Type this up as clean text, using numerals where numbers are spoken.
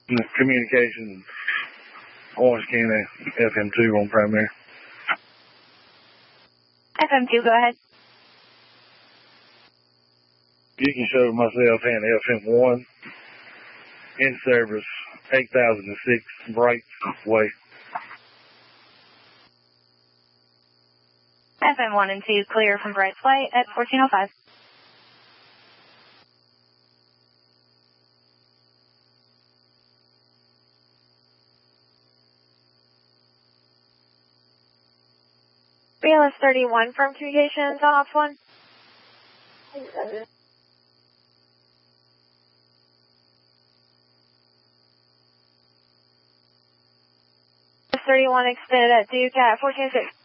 Communications, Orange County, FM2 on primary. FM2, go ahead. You can show myself and FM1 in service 8006 Bright Way. FM1 and 2 clear from Bright Way at 1405. BLS 31 from communications on ops 1. 31 extended at Duke at 1406.